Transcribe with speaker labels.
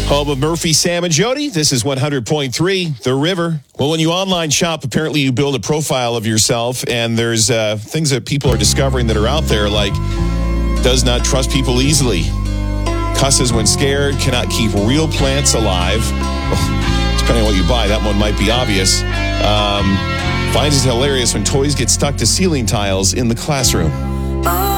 Speaker 1: Home of Murphy, Sam, and Jody. This is 100.3, The River. Well, when you online shop, apparently you build a profile of yourself, and there's things that people are discovering that are out there, like does not trust people easily, cusses when scared, cannot keep real plants alive. Depending on what you buy, that one might be obvious. Finds it hilarious when toys get stuck to ceiling tiles in the classroom.